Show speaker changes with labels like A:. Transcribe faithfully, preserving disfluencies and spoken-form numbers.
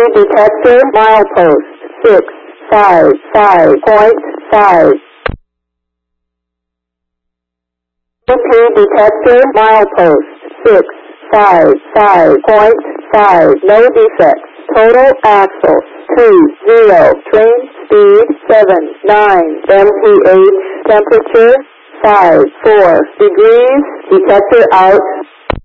A: detector milepost six five five point five. U P detector milepost six five five point five. No defects. Total axles two zero. Train speed seven nine. M P H temperature five four degrees. Detector out.